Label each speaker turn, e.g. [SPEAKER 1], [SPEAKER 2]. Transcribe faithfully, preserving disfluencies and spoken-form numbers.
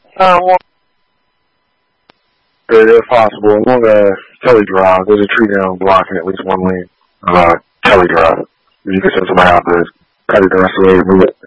[SPEAKER 1] Uh, well, if possible, along uh, Kelly Drive, there's a tree down blocking at least one lane. Uh, Kelly Drive. If you can send somebody out to cut it the rest of the way and move it.